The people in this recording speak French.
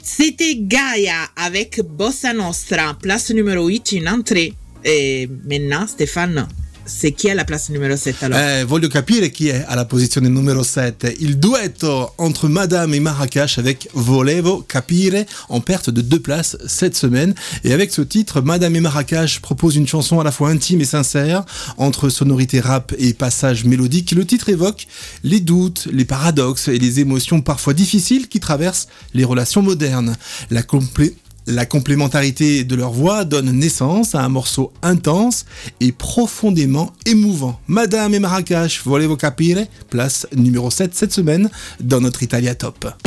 C'était Gaia avec Bossa Nostra, place numéro 8 in entrée. Et maintenant, Stéphane, c'est qui à la place numéro 7 alors? Voglio capire chi è alla posizione numero 7. Il duetto entre Madame et Marrakech avec Volevo Capire, en perte de 2 places cette semaine. Et avec ce titre, Madame et Marrakech propose une chanson à la fois intime et sincère, entre sonorité rap et passage mélodique. Le titre évoque les doutes, les paradoxes et les émotions parfois difficiles qui traversent les relations modernes. La complémentarité de leur voix donne naissance à un morceau intense et profondément émouvant. Madame et Marrakech, Volevo Capire, place numéro 7 cette semaine dans notre Italia Top.